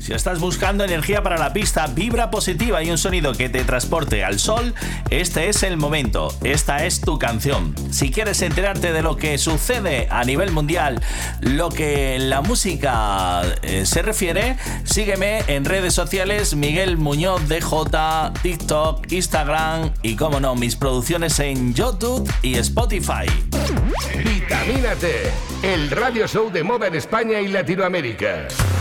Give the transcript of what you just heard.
Si estás buscando energía para la pista, vibra positiva y un sonido que te transporte al sol, este es el momento, esta es tu canción. Si quieres enterarte de lo que sucede a nivel mundial, lo que la música se refiere, sígueme en redes sociales, Miguel Muñoz DJ, TikTok, Instagram y, como no, mis producciones en YouTube y Spotify. Vitamina T, el radio show de moda en España y Latinoamérica.